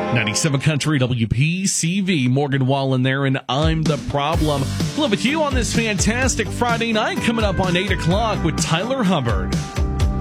97 Country WPCV, Morgan Wallen there, and I'm the Problem. Live with you on this fantastic Friday night, coming up on 8 o'clock with Tyler Hubbard.